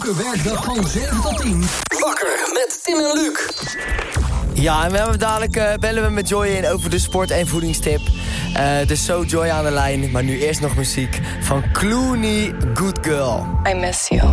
Elke werkdag van 7 tot 10. Wakker met Tim en Luc. Ja, en we hebben dadelijk bellen we met Joy in over de sport- en voedingstip. Dus zo Joy aan de lijn. Maar nu eerst nog muziek van Clooney, Good Girl. I miss you.